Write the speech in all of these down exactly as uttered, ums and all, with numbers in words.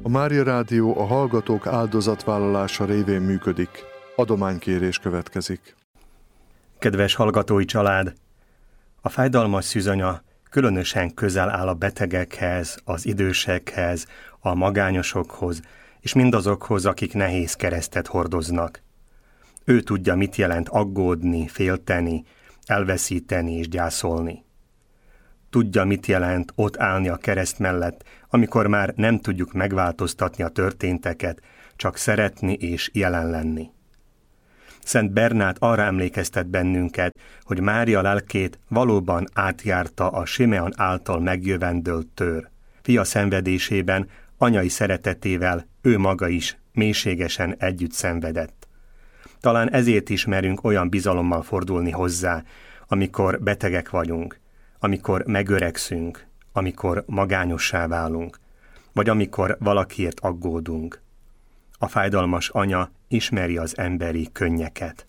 A Mária Rádió a hallgatók áldozatvállalása révén működik. Adománykérés következik. Kedves hallgatói család! A fájdalmas szűzanya különösen közel áll a betegekhez, az idősekhez, a magányosokhoz, és mindazokhoz, akik nehéz keresztet hordoznak. Ő tudja, mit jelent aggódni, félteni, elveszíteni és gyászolni. Tudja, mit jelent ott állni a kereszt mellett, amikor már nem tudjuk megváltoztatni a történteket, csak szeretni és jelen lenni. Szent Bernát arra emlékeztet bennünket, hogy Mária lelkét valóban átjárta a Simeon által megjövendölt tör. Fia szenvedésében, anyai szeretetével ő maga is mélységesen együtt szenvedett. Talán ezért is merünk olyan bizalommal fordulni hozzá, amikor betegek vagyunk, amikor megöregszünk, amikor magányossá válunk, vagy amikor valakiért aggódunk. A fájdalmas anya ismeri az emberi könnyeket.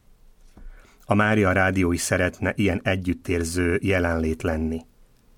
A Mária Rádió is szeretne ilyen együttérző jelenlét lenni.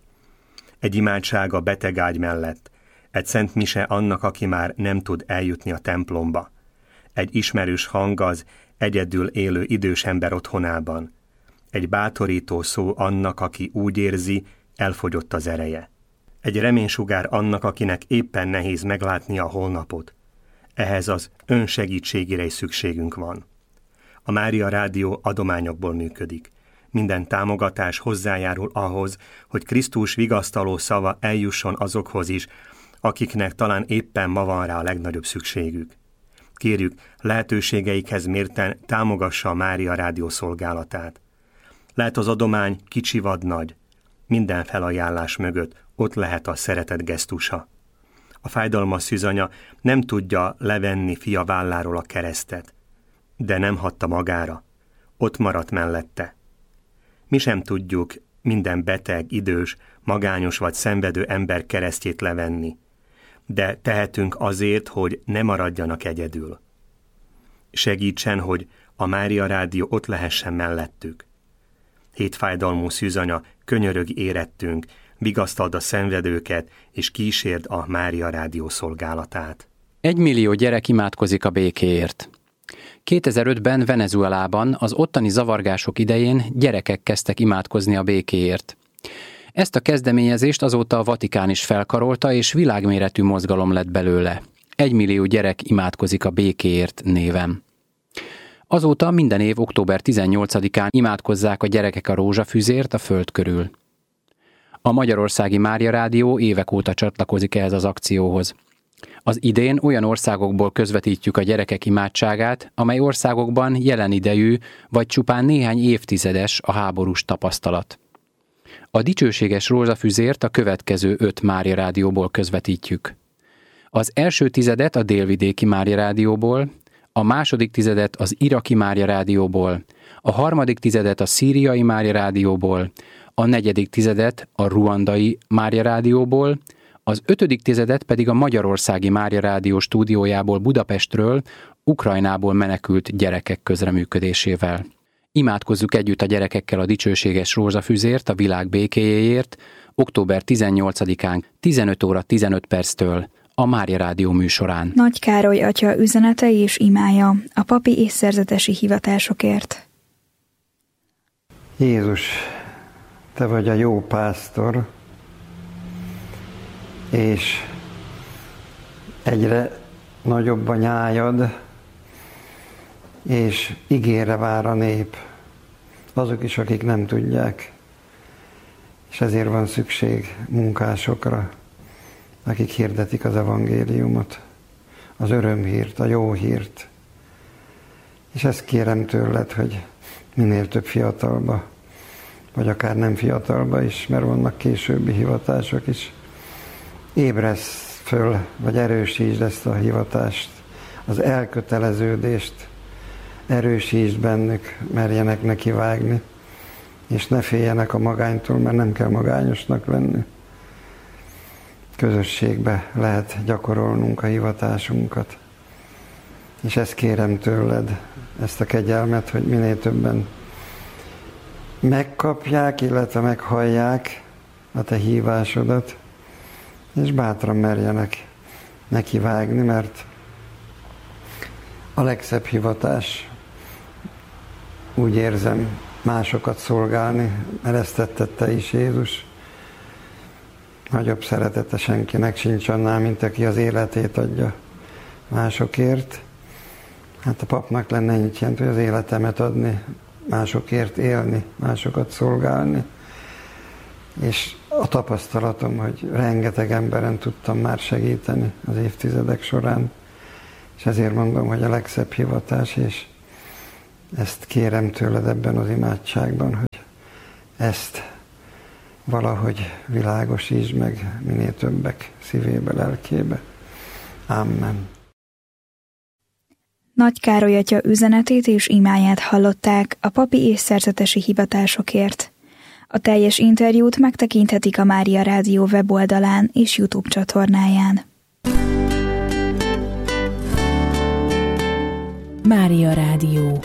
Egy imádság a betegágy mellett, egy szent mise annak, aki már nem tud eljutni a templomba, egy ismerős hang az egyedül élő idős ember otthonában, egy bátorító szó annak, aki úgy érzi, elfogyott az ereje. Egy reménysugár annak, akinek éppen nehéz meglátni a holnapot. Ehhez az ön segítségére is szükségünk van. A Mária Rádió adományokból működik. Minden támogatás hozzájárul ahhoz, hogy Krisztus vigasztaló szava eljusson azokhoz is, akiknek talán éppen ma van rá a legnagyobb szükségük. Kérjük, lehetőségeikhez mérten támogassa a Mária Rádió szolgálatát. Lehet az adomány kicsi vagy nagy, minden felajánlás mögött ott lehet a szeretet gesztusa. A fájdalmas szűzanya nem tudja levenni fia válláról a keresztet, de nem hagyta magára, ott maradt mellette. Mi sem tudjuk minden beteg, idős, magányos vagy szenvedő ember keresztjét levenni, de tehetünk azért, hogy ne maradjanak egyedül. Segítsen, hogy a Mária Rádió ott lehessen mellettük. Hétfájdalmú szűzanya, könyörög érettünk, vigasztald a szenvedőket, és kísérd a Mária Rádió szolgálatát. Egy millió gyerek imádkozik a békéért. kétezer-ötben Venezuelában az ottani zavargások idején gyerekek kezdtek imádkozni a békéért. Ezt a kezdeményezést azóta a Vatikán is felkarolta, és világméretű mozgalom lett belőle. Egy millió gyerek imádkozik a békéért néven. Azóta minden év október tizennyolcadikán imádkozzák a gyerekek a rózsafüzért a föld körül. A Magyarországi Mária Rádió évek óta csatlakozik ehhez az akcióhoz. Az idén olyan országokból közvetítjük a gyerekek imádságát, amely országokban jelen idejű vagy csupán néhány évtizedes a háborús tapasztalat. A dicsőséges rózsafüzért a következő öt Mária Rádióból közvetítjük. Az első tizedet a délvidéki Mária Rádióból, a második tizedet az iraki Mária Rádióból, a harmadik tizedet a szíriai Mária Rádióból, a negyedik tizedet a ruandai Mária Rádióból, az ötödik tizedet pedig a Magyarországi Mária Rádió stúdiójából Budapestről, Ukrajnából menekült gyerekek közreműködésével. Imádkozzuk együtt a gyerekekkel a dicsőséges rózsafüzért, a világ békéjéért, október tizennyolcadikán tizenöt óra tizenöt perctől a Mária Rádió műsorán. Nagy Károly atya üzenete és imája a papi és szerzetesi hivatásokért. Jézus, te vagy a jó pásztor, és egyre nagyobb a nyájad, és igére vár a nép, azok is, akik nem tudják, és ezért van szükség munkásokra, akik hirdetik az evangéliumot, az örömhírt, a jó hírt. És ezt kérem tőled, hogy minél több fiatalba, vagy akár nem fiatalba is, mert vannak későbbi hivatások is, ébresz föl, vagy erősítsd ezt a hivatást, az elköteleződést, erősítsd bennük, merjenek nekivágni, és ne féljenek a magánytól, mert nem kell magányosnak lenni. Közösségbe lehet gyakorolnunk a hivatásunkat. És ezt kérem tőled, ezt a kegyelmet, hogy minél többen megkapják, illetve meghallják a te hívásodat, és bátran merjenek nekivágni, mert a legszebb hivatás, úgy érzem, másokat szolgálni, mert ezt tette te is, Jézus. Nagyobb szeretete senkinek sincs annál, mint aki az életét adja másokért. Hát a papnak lenne így jelent, hogy az életemet adni, másokért élni, másokat szolgálni. És a tapasztalatom, hogy rengeteg emberen tudtam már segíteni az évtizedek során, és ezért mondom, hogy a legszebb hivatás, és ezt kérem tőled ebben az imádságban, hogy ezt valahogy világosítsd meg minél többek szívébe, lelkébe. Amen. Nagy Károly atya üzenetét és imáját hallották a papi és szerzetesi hivatásokért. A teljes interjút megtekinthetik a Mária Rádió weboldalán és YouTube csatornáján. Mária Rádió.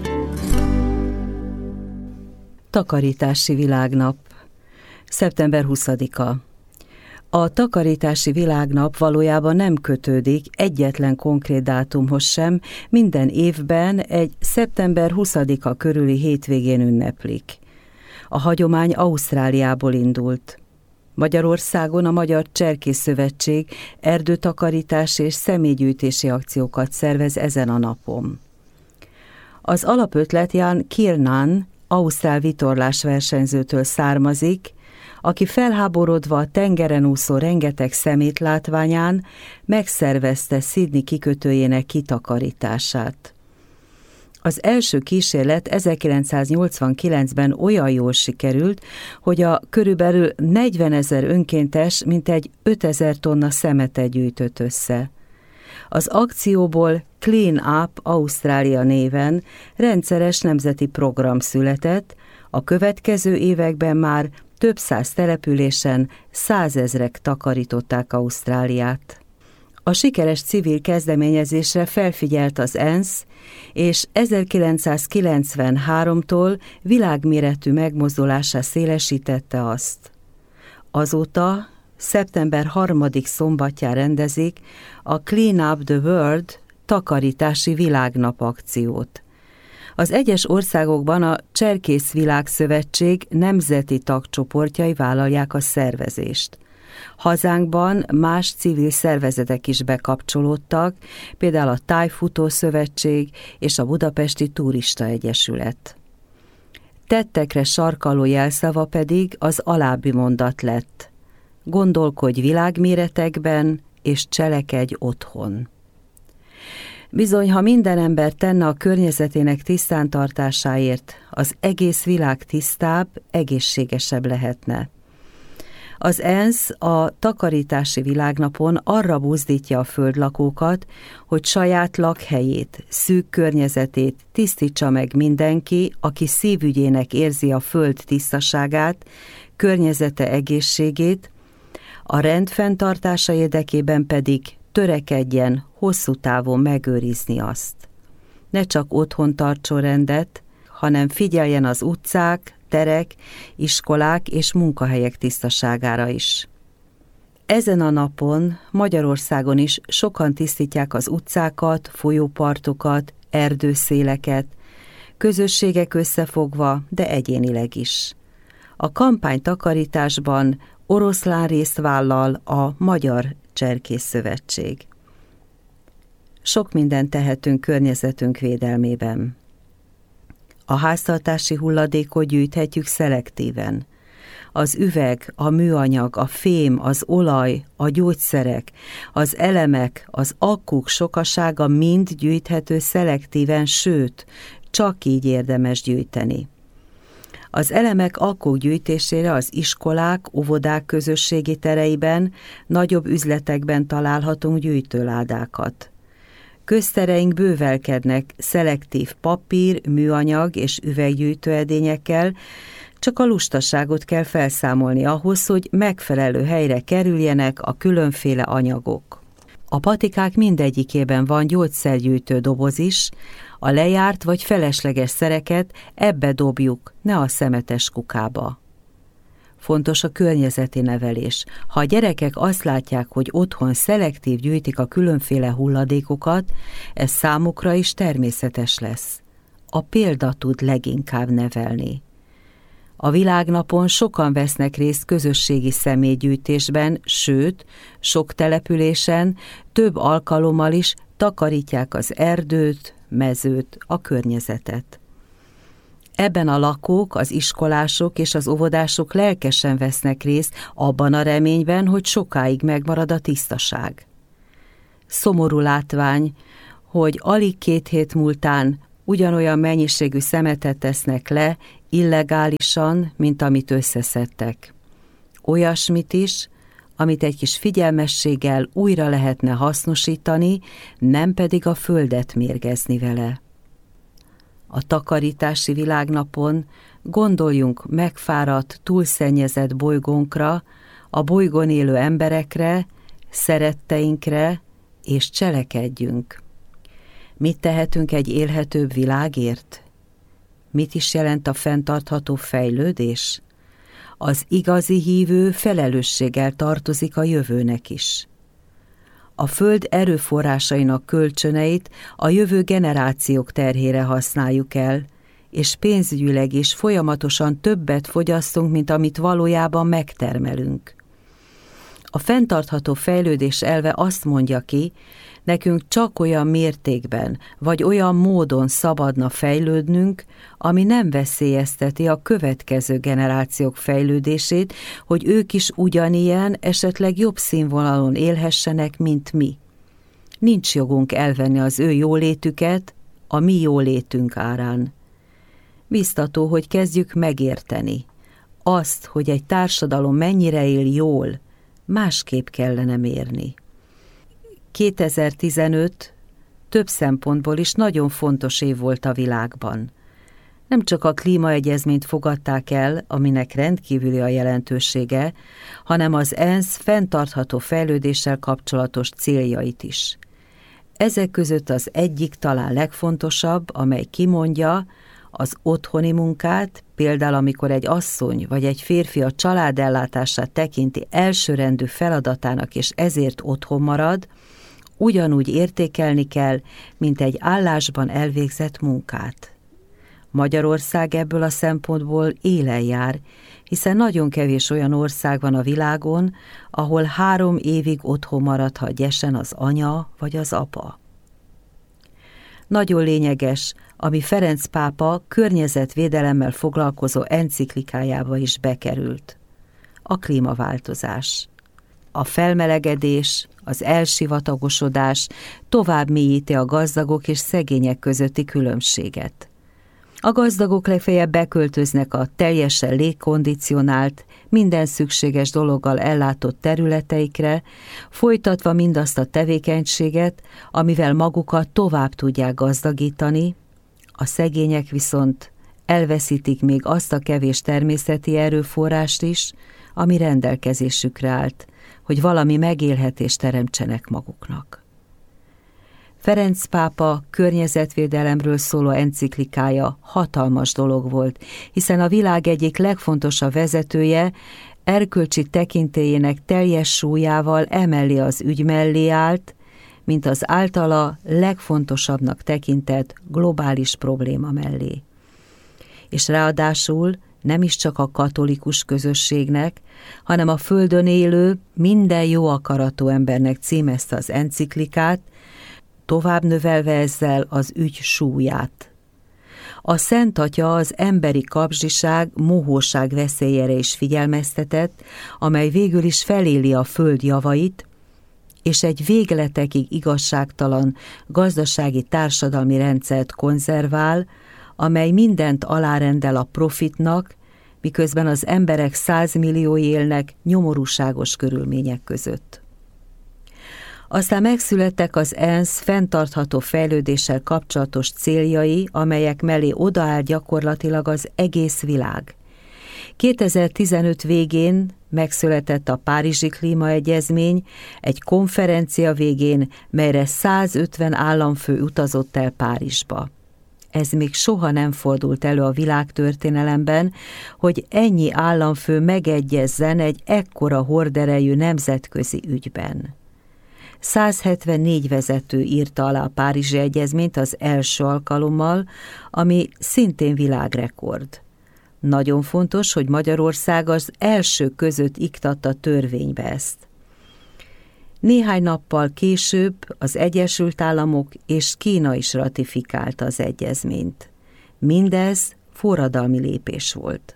Takarítási világnap. szeptember huszadika. A takarítási világnap valójában nem kötődik egyetlen konkrét dátumhoz sem, minden évben egy szeptember huszadika körüli hétvégén ünneplik. A hagyomány Ausztráliából indult. Magyarországon a Magyar Cserkész Szövetség erdőtakarítás és személygyűjtési akciókat szervez ezen a napon. Az alapötlet Jan Kiernan, ausztrál vitorlásversenyzőtől származik, aki felháborodva a tengeren úszó rengeteg szemét látványán megszervezte Sydney kikötőjének kitakarítását. Az első kísérlet ezerkilencszáznyolcvankilencben olyan jól sikerült, hogy a körülbelül negyvenezer önkéntes mintegy ötezer tonna szemetet gyűjtött össze. Az akcióból Clean Up Ausztrália néven rendszeres nemzeti program született, a következő években már több száz településen százezrek takarították Ausztráliát. A sikeres civil kezdeményezésre felfigyelt az ENSZ, és ezerkilencszázkilencvenháromtól világméretű megmozdulásra szélesítette azt. Azóta szeptember harmadik szombatján rendezik a Clean Up the World takarítási világnap akciót. Az egyes országokban a Cserkész Világszövetség nemzeti tagcsoportjai vállalják a szervezést. Hazánkban más civil szervezetek is bekapcsolódtak, például a Tájfutó Szövetség és a Budapesti Turista Egyesület. Tettekre sarkalló jelszava pedig az alábbi mondat lett: gondolkodj világméretekben, és cselekedj otthon. Bizony, ha minden ember tenne a környezetének tisztántartásáért, az egész világ tisztább, egészségesebb lehetne. Az ENSZ a takarítási világnapon arra buzdítja a földlakókat, hogy saját lakhelyét, szűk környezetét tisztítsa meg mindenki, aki szívügyének érzi a föld tisztaságát, környezete egészségét, a rend fenntartása érdekében pedig törekedjen hosszú távon megőrizni azt. Ne csak otthon tartson rendet, hanem figyeljen az utcák, terek, iskolák és munkahelyek tisztaságára is. Ezen a napon Magyarországon is sokan tisztítják az utcákat, folyópartokat, erdőszéleket, közösségek összefogva, de egyénileg is. A kampánytakarításban oroszlán részt vállal a Magyar Cserkész Szövetség. Sok mindent tehetünk környezetünk védelmében. A háztartási hulladékot gyűjthetjük szelektíven. Az üveg, a műanyag, a fém, az olaj, a gyógyszerek, az elemek, az akkuk sokasága mind gyűjthető szelektíven, sőt, csak így érdemes gyűjteni. Az elemek akkuk gyűjtésére az iskolák, óvodák közösségi tereiben, nagyobb üzletekben találhatunk gyűjtőládákat. Köztereink bővelkednek szelektív papír, műanyag és üveggyűjtőedényekkel, csak a lustaságot kell felszámolni ahhoz, hogy megfelelő helyre kerüljenek a különféle anyagok. A patikák mindegyikében van gyógyszergyűjtő doboz is, a lejárt vagy felesleges szereket ebbe dobjuk, ne a szemetes kukába. Fontos a környezeti nevelés. Ha a gyerekek azt látják, hogy otthon szelektív gyűjtik a különféle hulladékokat, ez számukra is természetes lesz. A példa tud leginkább nevelni. A világnapon sokan vesznek részt közösségi személygyűjtésben, sőt, sok településen több alkalommal is takarítják az erdőt, mezőt, a környezetet. Ebben a lakók, az iskolások és az óvodások lelkesen vesznek részt abban a reményben, hogy sokáig megmarad a tisztaság. Szomorú látvány, hogy alig két hét múltán ugyanolyan mennyiségű szemetet tesznek le illegálisan, mint amit összeszedtek. Olyasmit is, amit egy kis figyelmességgel újra lehetne hasznosítani, nem pedig a földet mérgezni vele. A takarítási világnapon gondoljunk megfáradt, túlszennyezett bolygónkra, a bolygón élő emberekre, szeretteinkre, és cselekedjünk. Mit tehetünk egy élhetőbb világért? Mit is jelent a fenntartható fejlődés? Az igazi hívő felelősséggel tartozik a jövőnek is. A föld erőforrásainak kölcsöneit a jövő generációk terhére használjuk el, és pénzügyileg is folyamatosan többet fogyasztunk, mint amit valójában megtermelünk. A fenntartható fejlődés elve azt mondja ki, nekünk csak olyan mértékben, vagy olyan módon szabadna fejlődnünk, ami nem veszélyezteti a következő generációk fejlődését, hogy ők is ugyanilyen, esetleg jobb színvonalon élhessenek, mint mi. Nincs jogunk elvenni az ő jólétüket a mi jólétünk árán. Biztató, hogy kezdjük megérteni. Azt, hogy egy társadalom mennyire él jól, másképp kellene mérni. kétezer-tizenöt több szempontból is nagyon fontos év volt a világban. Nem csak a klímaegyezményt fogadták el, aminek rendkívüli a jelentősége, hanem az ENSZ fenntartható fejlődéssel kapcsolatos céljait is. Ezek között az egyik talán legfontosabb, amely kimondja, az otthoni munkát, például amikor egy asszony vagy egy férfi a családellátását tekinti elsőrendű feladatának és ezért otthon marad, ugyanúgy értékelni kell, mint egy állásban elvégzett munkát. Magyarország ebből a szempontból élen jár, hiszen nagyon kevés olyan ország van a világon, ahol három évig otthon maradhat gyesen az anya vagy az apa. Nagyon lényeges, ami Ferenc pápa környezetvédelemmel foglalkozó enciklikájába is bekerült. A klímaváltozás. A felmelegedés, az elsivatagosodás tovább mélyíti a gazdagok és szegények közötti különbséget. A gazdagok legfeljebb beköltöznek a teljesen légkondicionált, minden szükséges dologgal ellátott területeikre, folytatva mindazt a tevékenységet, amivel magukat tovább tudják gazdagítani, a szegények viszont elveszítik még azt a kevés természeti erőforrást is, ami rendelkezésükre állt, hogy valami megélhetést teremtsenek maguknak. Ferenc pápa környezetvédelemről szóló enciklikája hatalmas dolog volt, hiszen a világ egyik legfontosabb vezetője erkölcsi tekintélyének teljes súlyával emellé az ügy mellé állt, mint az általa legfontosabbnak tekintett globális probléma mellé. És ráadásul nem is csak a katolikus közösségnek, hanem a földön élő, minden jó akaratú embernek címezte az enciklikát, tovább növelve ezzel az ügy súlyát. A Szent Atya az emberi kapzsiság, mohóság veszélyére is figyelmeztetett, amely végül is feléli a föld javait, és egy végletekig igazságtalan gazdasági társadalmi rendszert konzervál, amely mindent alárendel a profitnak, miközben az emberek százmilliói élnek nyomorúságos körülmények között. Aztán megszülettek az ENSZ fenntartható fejlődéssel kapcsolatos céljai, amelyek mellé odaáll gyakorlatilag az egész világ. kétezer-tizenöt végén megszületett a Párizsi Klímaegyezmény, egy konferencia végén, melyre százötven államfő utazott el Párizsba. Ez még soha nem fordult elő a világtörténelemben, hogy ennyi államfő megegyezzen egy ekkora horderejű nemzetközi ügyben. száz hetvennégy vezető írta alá a Párizsi Egyezményt az első alkalommal, ami szintén világrekord. Nagyon fontos, hogy Magyarország az első között iktatta törvénybe ezt. Néhány nappal később az Egyesült Államok és Kína is ratifikálta az egyezményt. Mindez forradalmi lépés volt.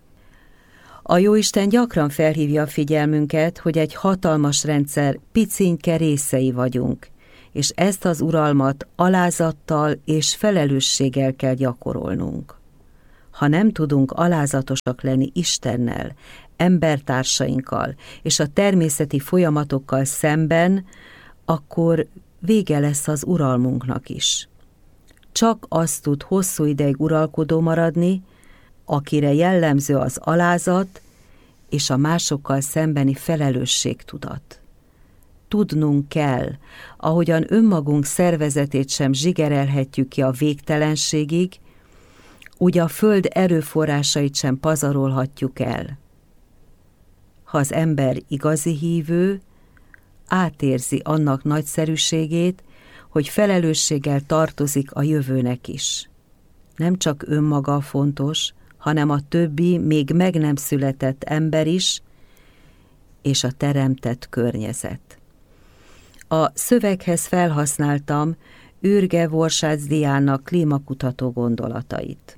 A Jóisten gyakran felhívja a figyelmünket, hogy egy hatalmas rendszer picinke részei vagyunk, és ezt az uralmat alázattal és felelősséggel kell gyakorolnunk. Ha nem tudunk alázatosak lenni Istennel, embertársainkkal és a természeti folyamatokkal szemben, akkor vége lesz az uralmunknak is. Csak az tud hosszú ideig uralkodó maradni, akire jellemző az alázat és a másokkal szembeni felelősségtudat. Tudnunk kell, ahogyan önmagunk szervezetét sem zsigerelhetjük ki a végtelenségig, úgy a föld erőforrásait sem pazarolhatjuk el. Ha az ember igazi hívő, átérzi annak nagyszerűségét, hogy felelősséggel tartozik a jövőnek is. Nem csak önmaga fontos, hanem a többi, még meg nem született ember is, és a teremtett környezet. A szöveghez felhasználtam Ürge Vorsácz Diána klímakutató gondolatait.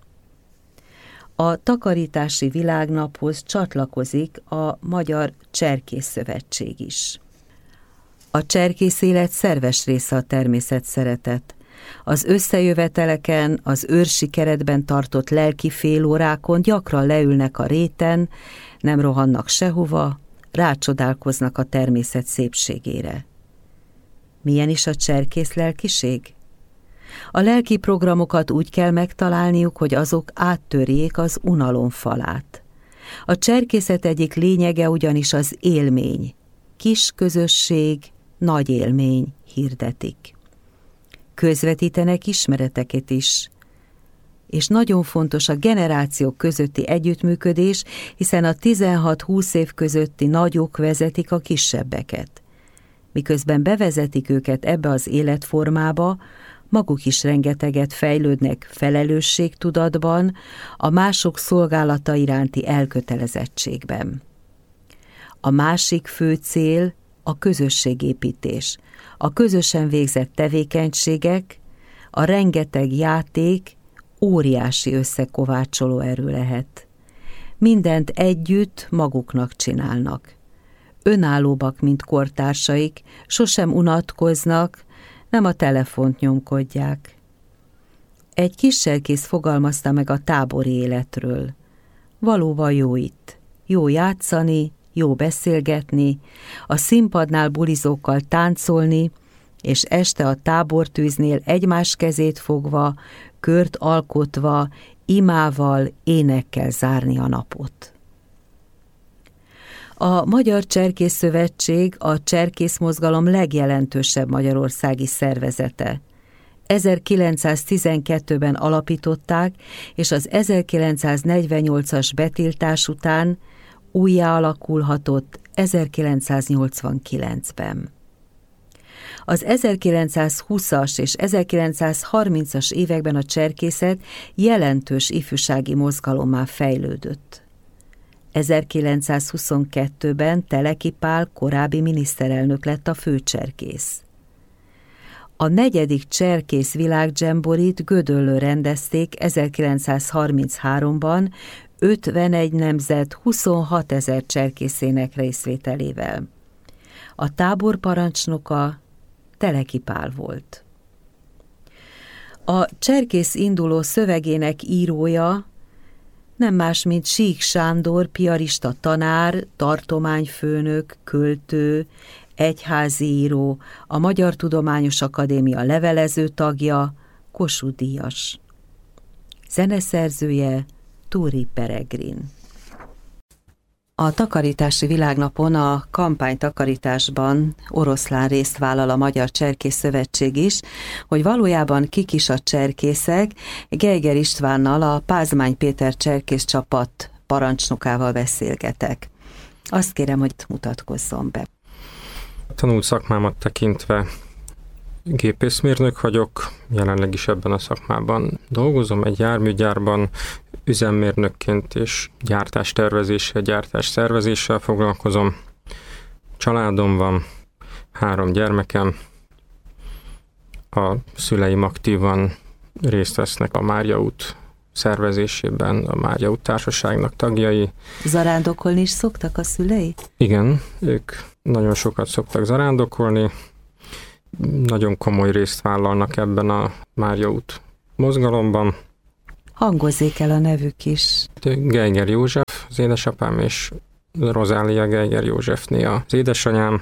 A takarítási világnaphoz csatlakozik a Magyar Cserkész Szövetség is. A cserkész élet szerves része a természet szeretet. Az összejöveteleken, az őrsi keretben tartott lelki félórákon gyakran leülnek a réten, nem rohannak sehova, rácsodálkoznak a természet szépségére. Milyen is a cserkész lelkiség? A lelki programokat úgy kell megtalálniuk, hogy azok áttörjék az unalom falát. A cserkészet egyik lényege ugyanis az élmény. Kis közösség, nagy élmény hirdetik. Közvetítenek ismereteket is. És nagyon fontos a generációk közötti együttműködés, hiszen a tizenhat-húsz év közötti nagyok vezetik a kisebbeket. Miközben bevezetik őket ebbe az életformába, maguk is rengeteget fejlődnek felelősségtudatban, a mások szolgálata iránti elkötelezettségben. A másik fő cél a közösségépítés, a közösen végzett tevékenységek, a rengeteg játék óriási összekovácsoló erő lehet. Mindent együtt maguknak csinálnak. Önállóbbak, mint kortársaik, sosem unatkoznak, nem a telefont nyomkodják. Egy kis cserkész fogalmazta meg a tábori életről. Valóban jó itt. Jó játszani, jó beszélgetni, a színpadnál bulizókkal táncolni, és este a tábortűznél egymás kezét fogva, kört alkotva, imával, énekkel zárni a napot. A Magyar Cserkész Szövetség a cserkészmozgalom legjelentősebb magyarországi szervezete. ezerkilencszáztizenkettőben alapították, és az ezerkilencszáznegyvennyolcas betiltás után újjáalakulhatott ezerkilencszáznyolcvankilencben. Az ezerkilencszázhúszas és ezerkilencszázharmincas években a cserkészet jelentős ifjúsági mozgalommá fejlődött. ezerkilencszázhuszonkettőben Teleki Pál korábbi miniszterelnök lett a főcserkész. A negyedik cserkész világdzsemborit Gödöllőn rendezték ezerkilencszázharminchárom-ban ötvenegy nemzet huszonhatezer cserkészének részvételével. A tábor parancsnoka Teleki Pál volt. A cserkész induló szövegének írója nem más, mint Sík Sándor, piarista tanár, tartományfőnök, költő, egyházi író, a Magyar Tudományos Akadémia levelező tagja, Kossuth díjas. Zeneszerzője Túri Peregrin. A takarítási világnapon a kampánytakarításban oroszlán részt vállal a Magyar Cserkész Szövetség is, hogy valójában kik is a cserkészek. Geiger Istvánnal, a Pázmány Péter cserkész csapat parancsnokával beszélgetek. Azt kérem, hogy mutatkozzon be. Tanult szakmámat tekintve gépészmérnök vagyok, jelenleg is ebben a szakmában dolgozom, egy járműgyárban üzemmérnökként és gyártástervezéssel, gyártásszervezéssel foglalkozom. Családom van, három gyermekem, a szüleim aktívan részt vesznek a Mária út szervezésében, a Mária út társaságnak tagjai. Zarándokolni is szoktak a szülei? Igen, ők nagyon sokat szoktak zarándokolni, nagyon komoly részt vállalnak ebben a Mária út mozgalomban. Hangozzék el a nevük is. Geiger József az édesapám, és Rozália Geiger Józsefné az édesanyám.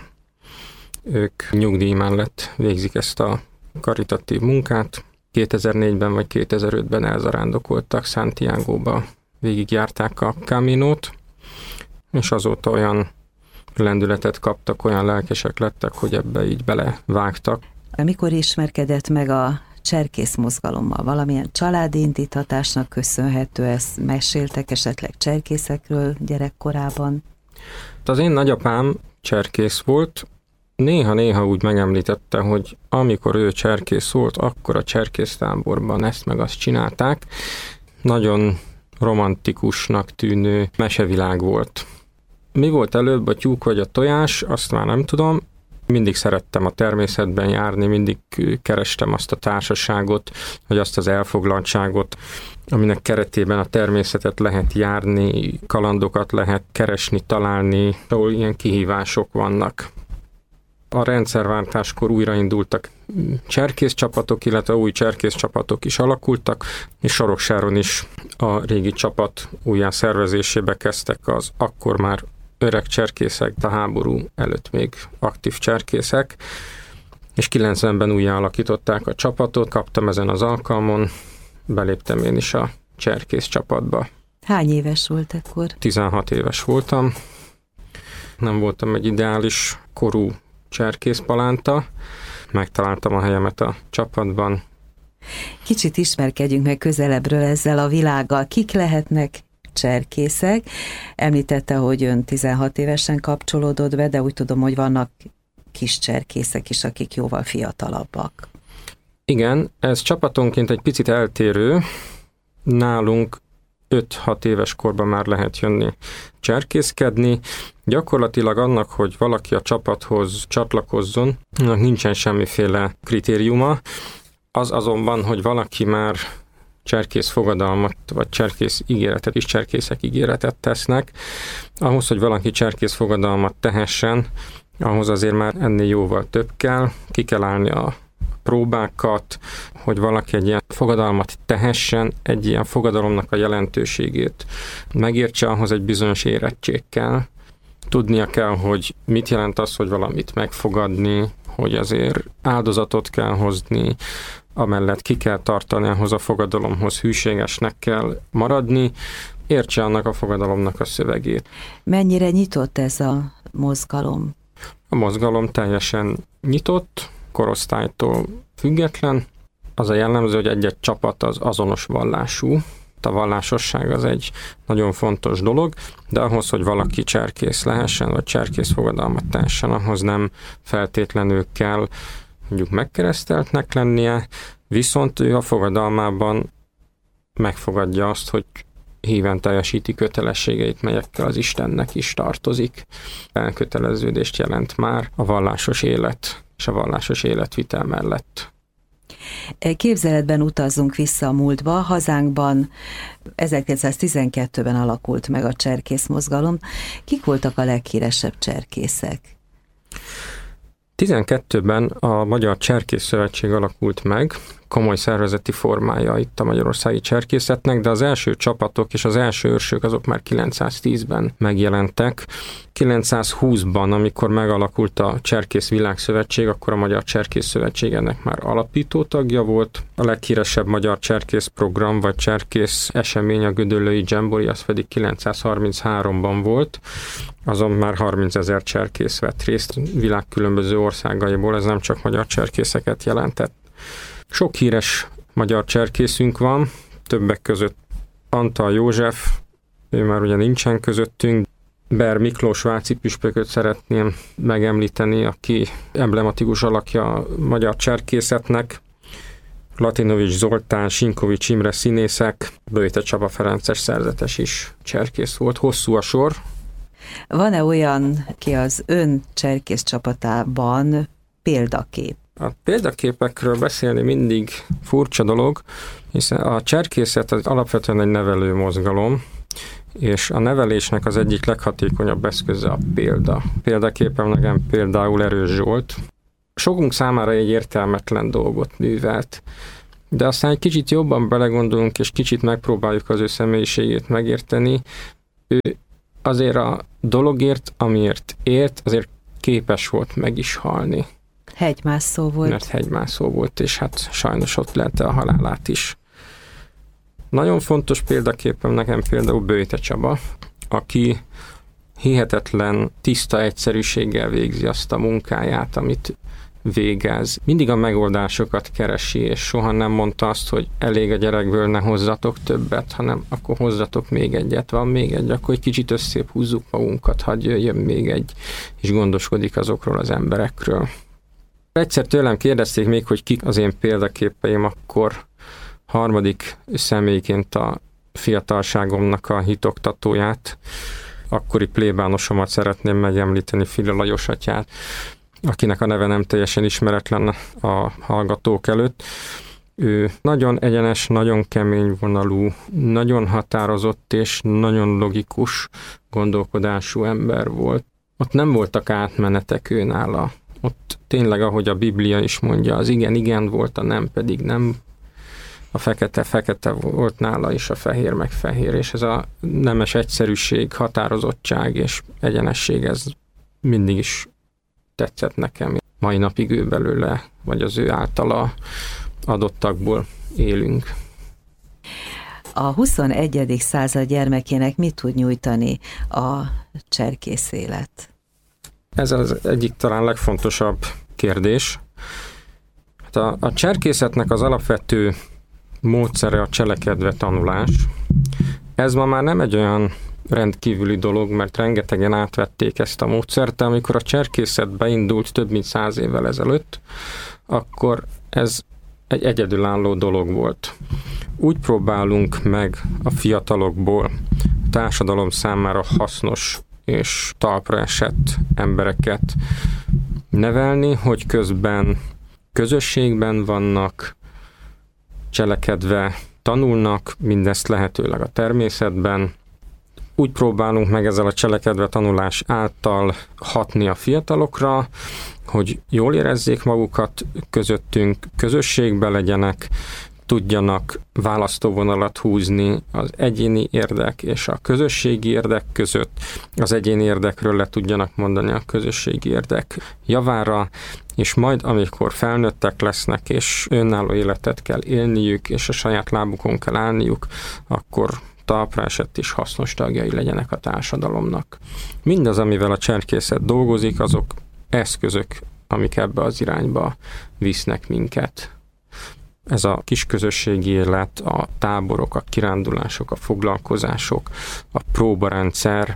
Ők nyugdíj mellett végzik ezt a karitatív munkát. kétezer-négyben vagy kétezer-ötben elzarándokoltak Santiagóba, végigjárták a Caminót, és azóta olyan lendületet kaptak, olyan lelkesek lettek, hogy ebbe így belevágtak. Mikor ismerkedett meg a cserkész mozgalommal? Valamilyen családi indíttatásnak köszönhető, ezt meséltek esetleg cserkészekről gyerekkorában? Az én nagyapám cserkész volt, néha-néha úgy megemlítette, hogy amikor ő cserkész volt, akkor a cserkésztáborban ezt meg azt csinálták. Nagyon romantikusnak tűnő mesevilág volt. Mi volt előbb, a tyúk vagy a tojás, azt már nem tudom. Mindig szerettem a természetben járni, mindig kerestem azt a társaságot, vagy azt az elfoglaltságot, aminek keretében a természetet lehet járni, kalandokat lehet keresni, találni, ahol ilyen kihívások vannak. A rendszerváltáskor újraindultak cserkész csapatok, illetve új cserkész csapatok is alakultak, és Soroksáron is a régi csapat újjá szervezésébe kezdtek az akkor már öreg cserkészek, a háború előtt még aktív cserkészek, és kilencvenben újjá alakították a csapatot, kaptam ezen az alkalmon, beléptem én is a cserkész csapatba. Hány éves volt ekkor? tizenhat éves voltam, nem voltam egy ideális korú cserkészpalánta, megtaláltam a helyemet a csapatban. Kicsit ismerkedjünk meg közelebbről ezzel a világgal. Kik lehetnek cserkészek? Említette, hogy ön tizenhat évesen kapcsolódott be, de úgy tudom, hogy vannak kis cserkészek is, akik jóval fiatalabbak. Igen, ez csapatonként egy picit eltérő. Nálunk öt-hat éves korban már lehet jönni cserkészkedni. Gyakorlatilag annak, hogy valaki a csapathoz csatlakozzon, annak nincsen semmiféle kritériuma. Az azonban, hogy valaki már cserkész fogadalmat, vagy cserkész ígéretet is, cserkészek ígéretet tesznek. Ahhoz, hogy valaki cserkész fogadalmat tehessen, ahhoz azért már ennél jóval több kell. Ki kell állni a próbákat, hogy valaki egy ilyen fogadalmat tehessen, egy ilyen fogadalomnak a jelentőségét megértse, ahhoz egy bizonyos érettség kell. Tudnia kell, hogy mit jelent az, hogy valamit megfogadni, hogy azért áldozatot kell hozni, amellett ki kell tartani ahhoz a fogadalomhoz, hűségesnek kell maradni, értse annak a fogadalomnak a szövegét. Mennyire nyitott ez a mozgalom? A mozgalom teljesen nyitott, korosztálytól független. Az a jellemző, hogy egy-egy csapat az azonos vallású. A vallásosság az egy nagyon fontos dolog, de ahhoz, hogy valaki cserkész lehessen, vagy cserkész fogadalmat tehessen, ahhoz nem feltétlenül kell mondjuk megkereszteltnek lennie, viszont ő a fogadalmában megfogadja azt, hogy híven teljesíti kötelességeit, melyekkel az Istennek is tartozik. Elköteleződést jelent már a vallásos élet és a vallásos életvitel mellett. Képzeletben utazzunk vissza a múltba. Hazánkban ezerkilencszáztizenkettőben alakult meg a cserkész mozgalom. Kik voltak a leghíresebb cserkészek? tizenkettőben a Magyar Cserkész Szövetség alakult meg, komoly szervezeti formája itt a magyarországi cserkészetnek, de az első csapatok és az első őrsök azok már kilencszáztízben megjelentek. kilencszázhúszban, amikor megalakult a Cserkész Világszövetség, akkor a Magyar Cserkész Szövetség ennek már alapító tagja volt. A leghíresebb magyar cserkész program vagy cserkész esemény, a Gödöllői Dzsembori, az pedig kilencszázharmincháromban volt. Azon már harmincezer cserkész vett részt világ különböző országaiból, ez nem csak magyar cserkészeket jelentett. Sok híres magyar cserkészünk van, többek között Antal József, ő már ugye nincsen közöttünk, Ber Miklós váci püspököt szeretném megemlíteni, aki emblematikus alakja a magyar cserkészetnek, Latinovics Zoltán, Sinkovics Imre színészek, Böjte Csaba ferences szerzetes is cserkész volt, hosszú a sor. Van-e olyan, ki az ön cserkész csapatában példakép? A példaképekről beszélni mindig furcsa dolog, hiszen a cserkészet az alapvetően egy nevelő mozgalom, és a nevelésnek az egyik leghatékonyabb eszköze a példa. Példaképem nekem például Erős Zsolt. Sokunk számára egy értelmetlen dolgot művelt, de aztán egy kicsit jobban belegondolunk, és kicsit megpróbáljuk az ő személyiségét megérteni. Ő azért a dologért, amiért ért, azért képes volt meg is halni. Hegymászó volt. Mert hegymászó volt, és hát sajnos ott lelte a halálát is. Nagyon fontos példaképem nekem például Böjte Csaba, aki hihetetlen tiszta egyszerűséggel végzi azt a munkáját, amit végez. Mindig a megoldásokat keresi, és soha nem mondta azt, hogy elég a gyerekből, ne hozzatok többet, hanem akkor hozzatok még egyet, van még egy, akkor egy kicsit összép húzzuk magunkat, hadd jöjjön még egy, és gondoskodik azokról az emberekről. Egyszer tőlem kérdezték még, hogy kik az én példaképeim, akkor harmadik személyként a fiatalságomnak a hitoktatóját, akkori plébánosomat szeretném megemlíteni, Fila Lajos atyát, akinek a neve nem teljesen ismeretlen a hallgatók előtt. Ő nagyon egyenes, nagyon kemény vonalú, nagyon határozott és nagyon logikus gondolkodású ember volt. Ott nem voltak átmenetek őnála. Ott tényleg, ahogy a Biblia is mondja, az igen, igen volt, a nem pedig nem. A fekete, fekete volt nála, és a fehér meg fehér, és ez a nemes egyszerűség, határozottság és egyenesség, ez mindig is tetszett nekem. Mai napig ő belőle, vagy az ő általa adottakból élünk. A huszonegyedik század gyermekének mit tud nyújtani a cserkész élet? Ez az egyik talán legfontosabb kérdés. Hát a, a cserkészetnek az alapvető módszere a cselekedve tanulás. Ez ma már nem egy olyan rendkívüli dolog, mert rengetegen átvették ezt a módszert, de amikor a cserkészet beindult több mint száz évvel ezelőtt, akkor ez egy egyedülálló dolog volt. Úgy próbálunk meg a fiatalokból a társadalom számára hasznos és talpra esett embereket nevelni, hogy közben közösségben vannak, cselekedve tanulnak, mindezt lehetőleg a természetben. Úgy próbálunk meg ezzel a cselekedve tanulás által hatni a fiatalokra, hogy jól érezzék magukat közöttünk, közösségbe legyenek, tudjanak választóvonalat húzni az egyéni érdek és a közösségi érdek között, az egyéni érdekről le tudjanak mondani a közösségi érdek javára, és majd amikor felnőttek lesznek, és önálló életet kell élniük, és a saját lábukon kell állniuk, akkor talpra esett és hasznos tagjai legyenek a társadalomnak. Mindaz, amivel a cserkészet dolgozik, azok eszközök, amik ebbe az irányba visznek minket. Ez a kisközösségi élet, a táborok, a kirándulások, a foglalkozások, a próbarendszer,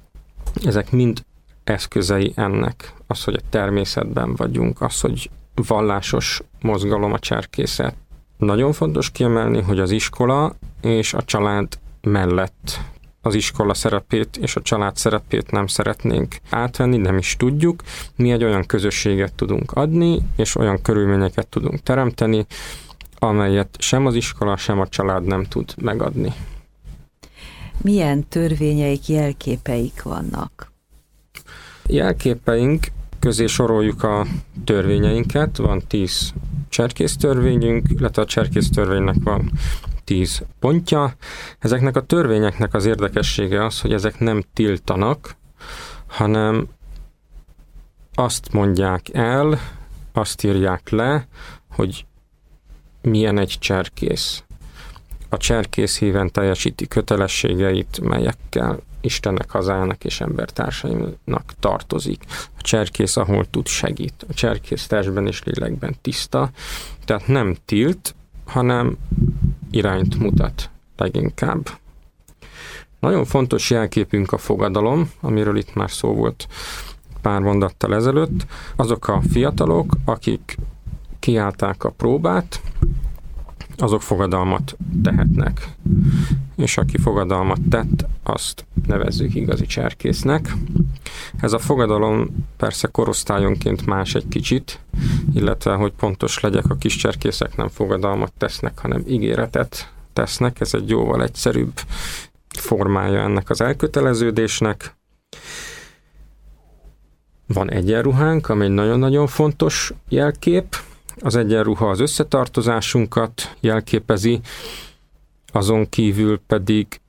ezek mind eszközei ennek. Az, hogy a természetben vagyunk, az, hogy vallásos mozgalom a cserkészet. Nagyon fontos kiemelni, hogy az iskola és a család mellett az iskola szerepét és a család szerepét nem szeretnénk átvenni, nem is tudjuk. Mi egy olyan közösséget tudunk adni, és olyan körülményeket tudunk teremteni, amelyet sem az iskola, sem a család nem tud megadni. Milyen törvényeik, jelképeik vannak? Jelképeink közé soroljuk a törvényeinket, van tíz cserkésztörvényünk, illetve a cserkésztörvénynek van tíz pontja. Ezeknek a törvényeknek az érdekessége az, hogy ezek nem tiltanak, hanem azt mondják el, azt írják le, hogy milyen egy cserkész. A cserkész híven teljesíti kötelességeit, melyekkel Istennek, hazájának és embertársainak tartozik. A cserkész, ahol tud, segít. A cserkész testben és lélekben tiszta, tehát nem tilt, hanem irányt mutat leginkább. Nagyon fontos jelképünk a fogadalom, amiről itt már szó volt pár mondattal ezelőtt. Azok a fiatalok, akik kiállták a próbát, azok fogadalmat tehetnek. És aki fogadalmat tett, azt nevezzük igazi cserkésznek. Ez a fogadalom persze korosztályonként más egy kicsit, illetve, hogy pontos legyek, a kis cserkészek nem fogadalmat tesznek, hanem ígéretet tesznek. Ez egy jóval egyszerűbb formája ennek az elköteleződésnek. Van egyenruhánk, ami egy nagyon-nagyon fontos jelkép. Az egyenruha az összetartozásunkat jelképezi, azon kívül pedig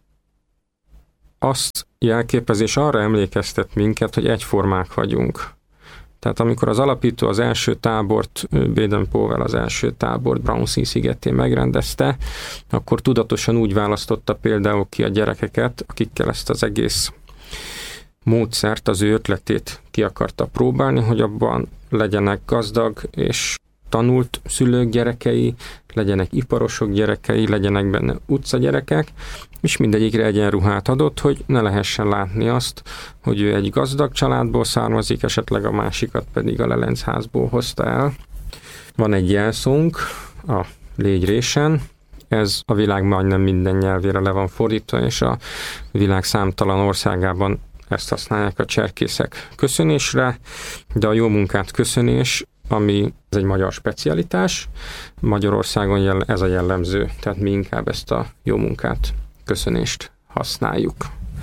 azt jelképezi, és arra emlékeztet minket, hogy egyformák vagyunk. Tehát amikor az alapító az első tábort, Baden-Powell az első tábort Brownsea szigetén megrendezte, akkor tudatosan úgy választotta például ki a gyerekeket, akikkel ezt az egész módszert, az ő ötletét ki akarta próbálni, hogy abban legyenek gazdag és tanult szülők gyerekei, legyenek iparosok gyerekei, legyenek benne utcagyerekek, és mindegyikre egyenruhát adott, hogy ne lehessen látni azt, hogy ő egy gazdag családból származik, esetleg a másikat pedig a lelenceházból hozta el. Van egy jelszónk a légyrésen, ez a világ majdnem minden nyelvére le van fordítva, és a világ számtalan országában ezt használják a cserkészek köszönésre, de a jó munkát köszönés, ami ez egy magyar specialitás, Magyarországon ez a jellemző, tehát mi inkább ezt a jó munkát, köszönést használjuk.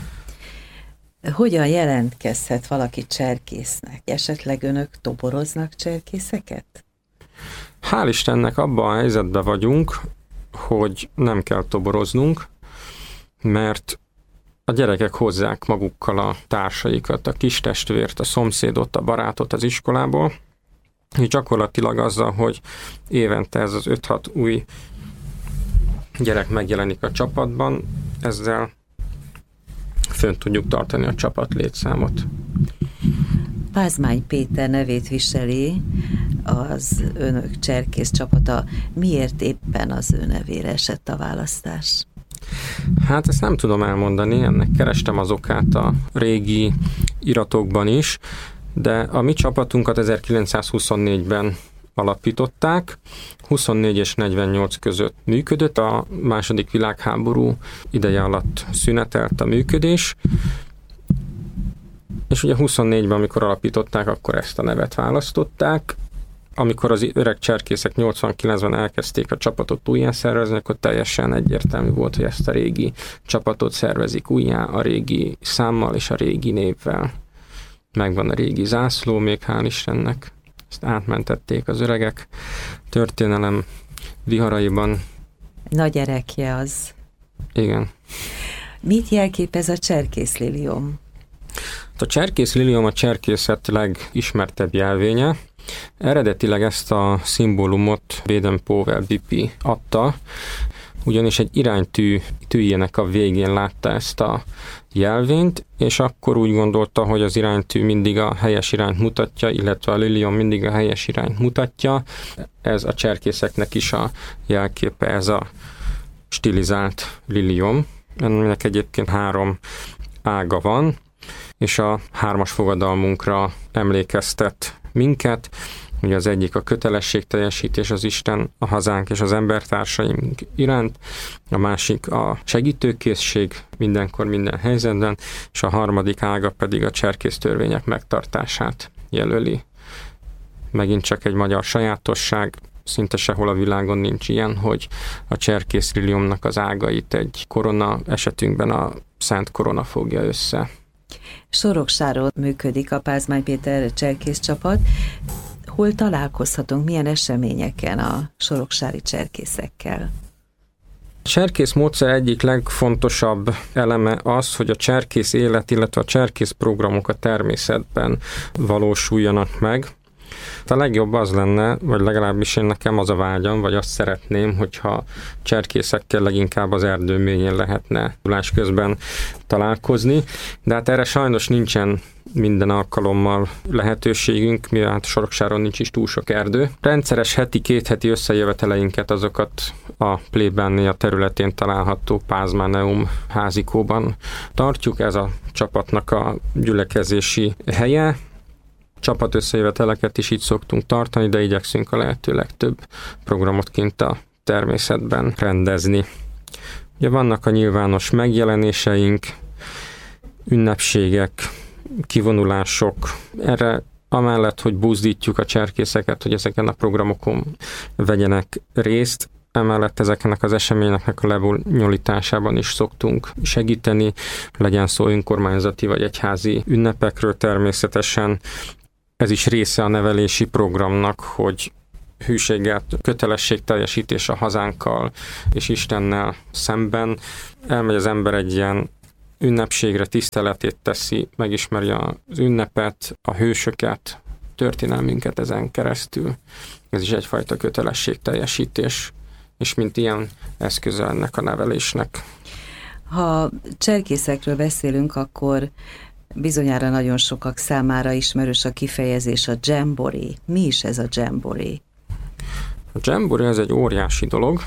Hogyan jelentkezhet valaki cserkésznek? Esetleg önök toboroznak cserkészeket? Hál' Istennek abban a helyzetben vagyunk, hogy nem kell toboroznunk, mert a gyerekek hozzák magukkal a társaikat, a kistestvért, a szomszédot, a barátot az iskolából, és gyakorlatilag azzal, hogy évente ez az öt-hat új gyerek megjelenik a csapatban, ezzel fönn tudjuk tartani a csapat létszámot. Pázmány Péter nevét viseli az önök cserkész csapata. Miért éppen az ő nevére esett a választás? Hát ezt nem tudom elmondani, ennek kerestem az okát a régi iratokban is, de a mi csapatunkat ezerkilencszázhuszonnégyben alapították, huszonnégy és negyvennyolc között működött, a második világháború ideje alatt szünetelt a működés, és ugye huszonnégyben, amikor alapították, akkor ezt a nevet választották. Amikor az öreg cserkészek nyolcvankilencben elkezdték a csapatot újjá szervezni, akkor teljesen egyértelmű volt, hogy ezt a régi csapatot szervezik újjá a régi számmal és a régi névvel. Megvan a régi zászló, még hál' Istennek. Ezt átmentették az öregek történelem viharaiban. Nagy erekje az. Igen. Mit jelképez a cserkészliliom? A cserkészliliom a cserkészet legismertebb jelvénye. Eredetileg ezt a szimbólumot Baden-Powell bé pé adta, ugyanis egy iránytű tűjének a végén látta ezt a jelvényt, és akkor úgy gondolta, hogy az iránytű mindig a helyes irányt mutatja, illetve a liliom mindig a helyes irányt mutatja. Ez a cserkészeknek is a jelképe, ez a stilizált liliom. Ennek egyébként három ága van, és a hármas fogadalmunkra emlékeztet minket. Ugye az egyik a kötelességteljesítés az Isten, a hazánk és az embertársaink iránt, a másik a segítőkészség mindenkor, minden helyzetben, és a harmadik ága pedig a cserkésztörvények megtartását jelöli. Megint csak egy magyar sajátosság, szinte sehol a világon nincs ilyen, hogy a cserkészliliomnak az ágait egy korona, esetünkben a Szent Korona fogja össze. Soroksáron működik a Pázmány Péter cserkész csapat. hol találkozhatunk, milyen eseményeken a soroksári cserkészekkel? A cserkész módszer egyik legfontosabb eleme az, hogy a cserkész élet, illetve a cserkész programok a természetben valósuljanak meg. A legjobb az lenne, vagy legalábbis én nekem az a vágyam, vagy azt szeretném, hogyha cserkészekkel leginkább az erdő mélyén lehetne tulás közben találkozni, de hát erre sajnos nincsen minden alkalommal lehetőségünk, mivel hát Soroksáron nincs is túl sok erdő. Rendszeres heti, két heti összejöveteleinket azokat a plébánia területén található Pázmáneum házikóban tartjuk. Ez a csapatnak a gyülekezési helye. Csapat összejöveteleket is így szoktunk tartani, de igyekszünk a lehető legtöbb programot kint a természetben rendezni. Ugye vannak a nyilvános megjelenéseink, ünnepségek, kivonulások. Erre amellett, hogy buzdítjuk a cserkészeket, hogy ezeken a programokon vegyenek részt, emellett ezeknek az eseményeknek a lebonyolításában is szoktunk segíteni, legyen szó önkormányzati vagy egyházi ünnepekről természetesen. Ez is része a nevelési programnak, hogy hűséggel, kötelességteljesítés a hazánkkal és Istennel szemben. Elmegy az ember egy ilyen ünnepségre, tiszteletét teszi, megismeri az ünnepet, a hősöket, történelmünket ezen keresztül. Ez is egyfajta kötelességteljesítés, és mint ilyen eszköze ennek a nevelésnek. Ha cserkészekről beszélünk, akkor bizonyára nagyon sokak számára ismerős a kifejezés, a dzsambori. Mi is ez a dzsambori? A dzsambori ez egy óriási dolog,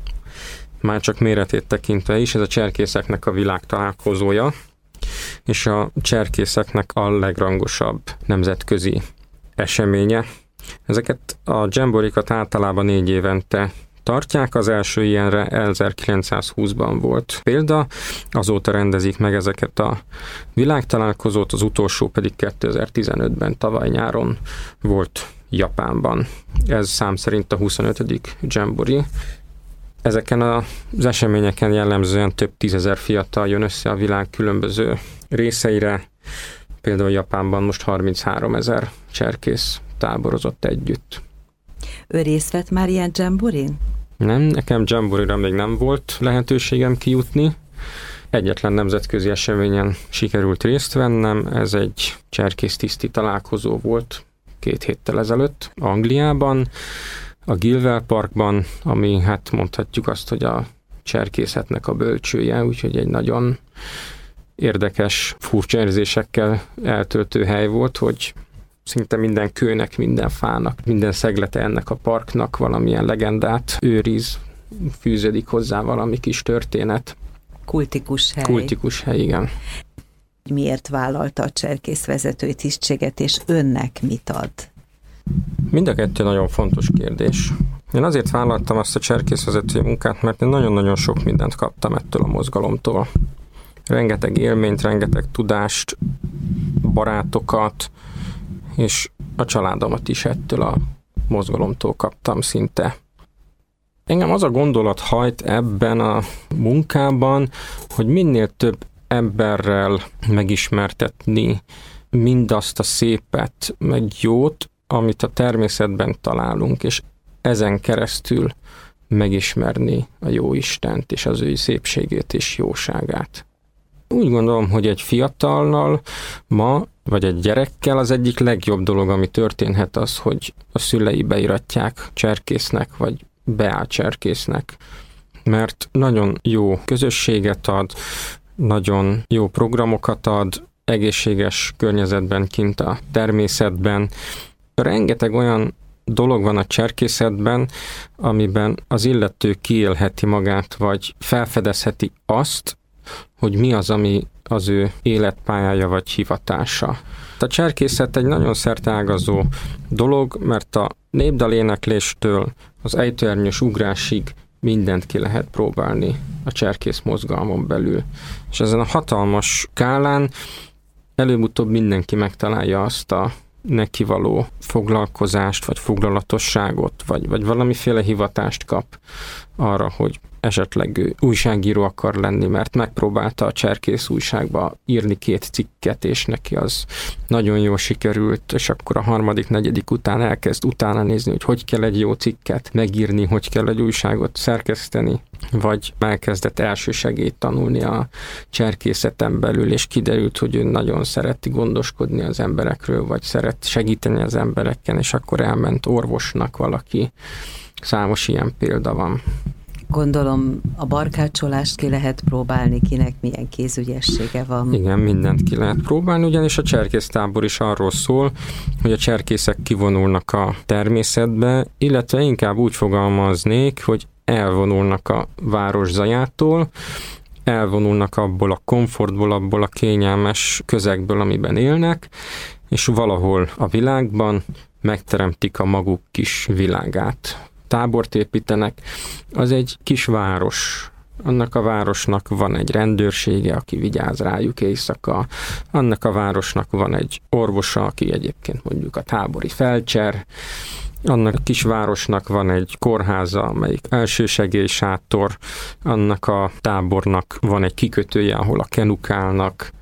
már csak méretét tekintve is, ez a cserkészeknek a világtalálkozója, és a cserkészeknek a legrangosabb nemzetközi eseménye. Ezeket a dzsamborikat általában négy évente tartják, az első ilyenre ezerkilencszázhúszban volt példa, azóta rendezik meg ezeket a világtalálkozót, az utolsó pedig kétezer-tizenötben tavaly nyáron volt Japánban. Ez szám szerint a huszonötödik dzsambori. Ezeken az eseményeken jellemzően több tízezer fiatal jön össze a világ különböző részeire, például Japánban most harmincháromezer cserkész táborozott együtt. Ő részt vett már ilyen dzsamborin? Nem, nekem dzsamborira még nem volt lehetőségem kijutni. Egyetlen nemzetközi eseményen sikerült részt vennem, ez egy cserkésztiszti találkozó volt két héttel ezelőtt Angliában, a Gilwell Parkban, ami hát mondhatjuk azt, hogy a cserkészetnek a bölcsője, úgyhogy egy nagyon érdekes, furcsa érzésekkel eltöltő hely volt, hogy szinte minden kőnek, minden fának, minden szeglete ennek a parknak valamilyen legendát őriz, fűződik hozzá valami kis történet. Kultikus hely. Kultikus hely, igen. Miért vállalta a cserkész vezetői tisztséget, és önnek mit ad? Mind a kettő nagyon fontos kérdés. Én azért vállaltam azt a cserkészvezetői munkát, mert én nagyon-nagyon sok mindent kaptam ettől a mozgalomtól. Rengeteg élményt, rengeteg tudást, barátokat, és a családomat is ettől a mozgalomtól kaptam szinte. Engem az a gondolat hajt ebben a munkában, hogy minél több emberrel megismertetni mindazt a szépet, meg jót, amit a természetben találunk, és ezen keresztül megismerni a Jóistent és az ő szépségét és jóságát. Úgy gondolom, hogy egy fiatallal ma, vagy egy gyerekkel az egyik legjobb dolog, ami történhet az, hogy a szülei beiratják cserkésznek, vagy beáll cserkésznek. Mert nagyon jó közösséget ad, nagyon jó programokat ad, egészséges környezetben kint a természetben. Rengeteg olyan dolog van a cserkészetben, amiben az illető kiélheti magát, vagy felfedezheti azt, hogy mi az, ami az ő életpályája vagy hivatása. A cserkészet egy nagyon szerteágazó dolog, mert a népdalénekléstől az ejtőernyős ugrásig mindent ki lehet próbálni a cserkész mozgalmon belül. És ezen a hatalmas skálán előbb-utóbb mindenki megtalálja azt a neki való foglalkozást, vagy foglalatosságot, vagy, vagy valamiféle hivatást kap arra, hogy esetleg ő újságíró akar lenni, mert megpróbálta a Cserkész újságba írni két cikket, és neki az nagyon jól sikerült, és akkor a harmadik, negyedik után elkezd utána nézni, hogy hogy kell egy jó cikket megírni, hogy kell egy újságot szerkeszteni, vagy elkezdett elsősegélyt tanulni a cserkészeten belül, és kiderült, hogy ő nagyon szereti gondoskodni az emberekről, vagy szeret segíteni az embereken, és akkor elment orvosnak valaki. Számos ilyen példa van. Gondolom a barkácsolást ki lehet próbálni, kinek milyen kézügyessége van. Igen, mindent ki lehet próbálni, ugyanis a cserkésztábor is arról szól, hogy a cserkészek kivonulnak a természetbe, illetve inkább úgy fogalmaznék, hogy elvonulnak a város zajától, elvonulnak abból a komfortból, abból a kényelmes közegből, amiben élnek, és valahol a világban megteremtik a maguk kis világát. Tábort építenek, az egy kis város. Annak a városnak van egy rendőrsége, aki vigyáz rájuk éjszaka. Annak a városnak van egy orvosa, aki egyébként mondjuk a tábori felcser. Annak a kis városnak van egy kórháza, amelyik elsősegélysátor. Annak a tábornak van egy kikötője, ahol a kenuk állnak.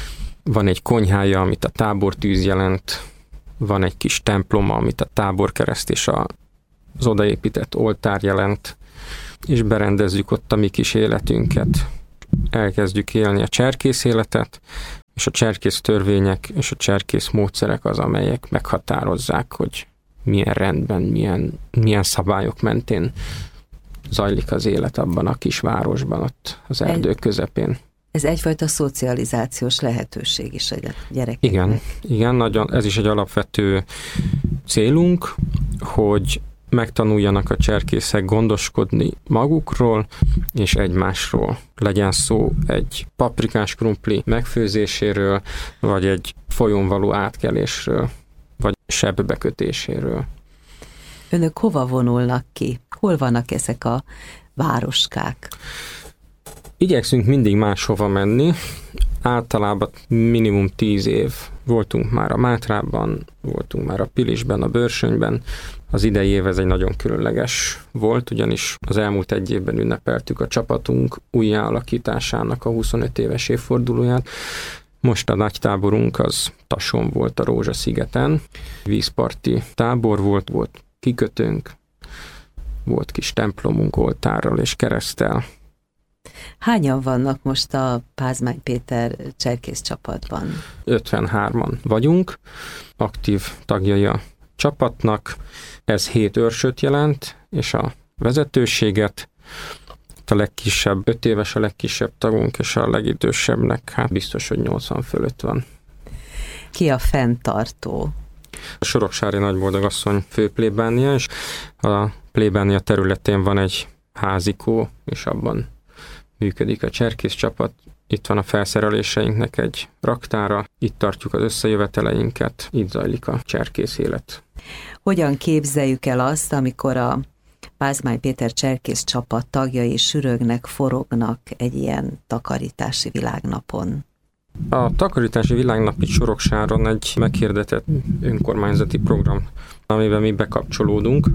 Van egy konyhája, amit a tábortűz jelent. Van egy kis temploma, amit a táborkereszt és a az odaépített oltár jelent, és berendezzük ott a mi kis életünket. Elkezdjük élni a cserkész életet, és a cserkész törvények és a cserkész módszerek az, amelyek meghatározzák, hogy milyen rendben, milyen, milyen szabályok mentén zajlik az élet abban a kis városban, ott az erdők közepén. Ez egyfajta szocializációs lehetőség is a gyerekeknek. Igen, igen, nagyon, ez is egy alapvető célunk, hogy megtanuljanak a cserkészek gondoskodni magukról és egymásról. Legyen szó egy paprikás krumpli megfőzéséről, vagy egy folyón való átkelésről, vagy sebbekötéséről. Önök hova vonulnak ki? Hol vannak ezek a városkák? Igyekszünk mindig máshova menni. Általában minimum tíz év. Voltunk már a Mátrában, voltunk már a Pilisben, a Börsönyben. Az idei év ez egy nagyon különleges volt, ugyanis az elmúlt egy évben ünnepeltük a csapatunk újjáalakításának a huszonöt éves évfordulóját. Most a nagy táborunk az Tason volt a Rózsaszigeten. Vízparti tábor volt, volt kikötőnk, volt kis templomunk oltárral és kereszttel. Hányan vannak most a Pázmány Péter cserkész csapatban? ötvenhárman vagyunk, aktív tagjai a csapatnak. Ez hét őrsöt jelent, és a vezetőséget. A legkisebb, öt éves a legkisebb tagunk, és a legidősebbnek, hát biztos, hogy nyolcvan fölött van. Ki a fenntartó? A Soroksári Nagyboldogasszony főplébánia, és a plébánia területén van egy házikó, és abban működik a cserkész csapat. Itt van a felszereléseinknek egy raktára, itt tartjuk az összejöveteleinket, itt zajlik a cserkész élet. Hogyan képzeljük el azt, amikor a Pázmány Péter cserkész csapat tagjai sürögnek, forognak egy ilyen takarítási világnapon? A takarítási világnap itt Soroksáron egy meghirdetett önkormányzati program, amiben mi bekapcsolódunk,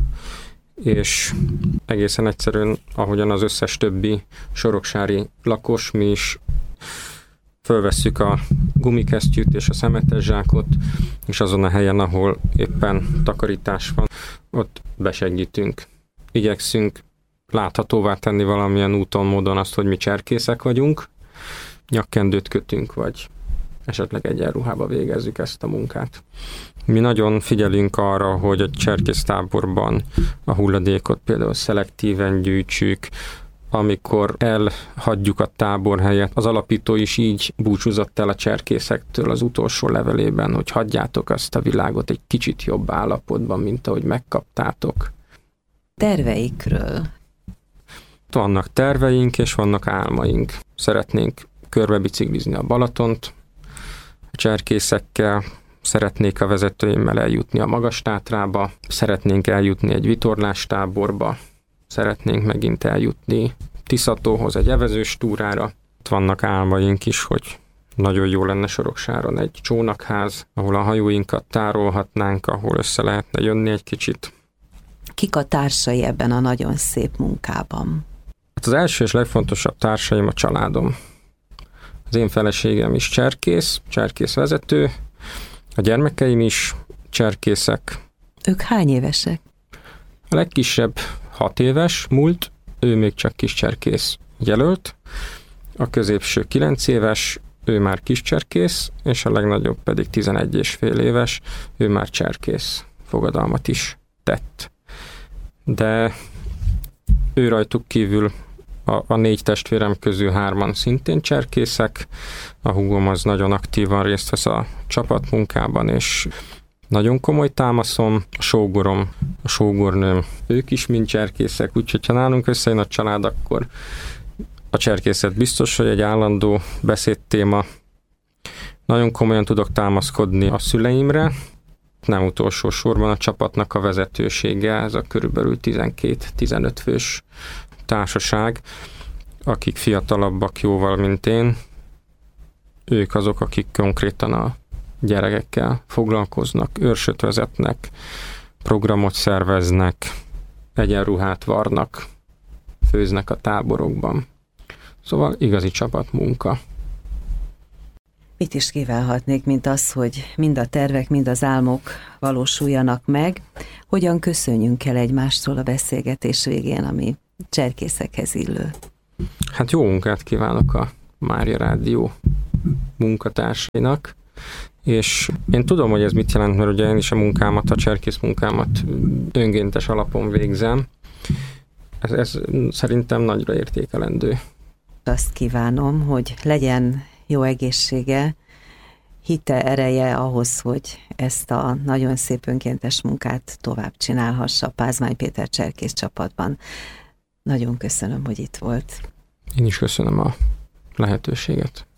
és egészen egyszerűen, ahogyan az összes többi soroksári lakos, mi is fölvesszük a gumikesztyűt és a szemetes zsákot, és azon a helyen, ahol éppen takarítás van, ott besegítünk. Igyekszünk láthatóvá tenni valamilyen úton, módon azt, hogy mi cserkészek vagyunk, nyakkendőt kötünk, vagy esetleg egyenruhába végezzük ezt a munkát. Mi nagyon figyelünk arra, hogy a cserkésztáborban a hulladékot például szelektíven gyűjtsük, amikor elhagyjuk a táborhelyet. Az alapító is így búcsúzott el a cserkészektől az utolsó levelében, hogy hagyjátok azt a világot egy kicsit jobb állapotban, mint ahogy megkaptátok. Terveikről? Vannak terveink és vannak álmaink. Szeretnénk körbebiciklizni a Balatont a cserkészekkel, szeretnék a vezetőimmel eljutni a Magastátrába, szeretnénk eljutni egy vitorlástáborba, szeretnénk megint eljutni Tiszatóhoz egy evezős túrára. Ott vannak álmaink is, hogy nagyon jó lenne Soroksáron egy csónakház, ahol a hajóinkat tárolhatnánk, ahol össze lehetne jönni egy kicsit. Kik a társai ebben a nagyon szép munkában? Hát az első és legfontosabb társaim a családom. Az én feleségem is cserkész, cserkészvezető, a gyermekeim is cserkészek. Ők hány évesek? A legkisebb hat éves múlt, ő még csak kis cserkész jelölt, a középső kilenc éves, ő már kis cserkész, és a legnagyobb pedig tizenegy és fél éves, ő már cserkész fogadalmat is tett. De ő rajtuk kívül a, a négy testvérem közül hárman szintén cserkészek, a húgom az nagyon aktívan részt vesz a csapatmunkában, és nagyon komoly támaszom, a sógorom, a sógornőm, ők is mind cserkészek, úgyhogy ha nálunk összejön a család, akkor a cserkészet biztos, hogy egy állandó beszédtéma. Nagyon komolyan tudok támaszkodni a szüleimre, nem utolsó sorban a csapatnak a vezetősége, ez a körülbelül tizenkét-tizenöt fős társaság, akik fiatalabbak jóval, mint én. Ők azok, akik konkrétan a gyerekekkel foglalkoznak, őrsöt vezetnek, programot szerveznek, egyenruhát varnak, főznek a táborokban. Szóval igazi csapatmunka. Mit is kívánhatnék, mint az, hogy mind a tervek, mind az álmok valósuljanak meg. Hogyan köszönjünk el egymástól a beszélgetés végén, ami cserkészekhez illő? Hát jó munkát kívánok a Mária Rádió munkatársainak, és én tudom, hogy ez mit jelent, mert ugye én is a munkámat, a cserkész munkámat önkéntes alapon végzem. Ez, ez szerintem nagyra értékelendő. Azt kívánom, hogy legyen jó egészsége, hite, ereje ahhoz, hogy ezt a nagyon szép önkéntes munkát tovább csinálhassa a Pázmány Péter cserkész csapatban. Nagyon köszönöm, hogy itt volt. Én is köszönöm a lehetőséget.